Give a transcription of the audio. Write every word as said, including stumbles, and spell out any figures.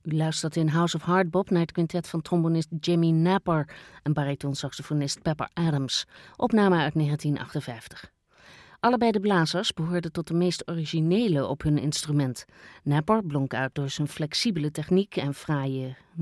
U luistert in House of Hardbop naar het quintet van trombonist Jimmy Napper en baritonsaxofonist Pepper Adams, opname uit negentien achtenvijftig. Allebei de blazers behoorden tot de meest originele op hun instrument. Napper blonk uit door zijn flexibele techniek en fraaie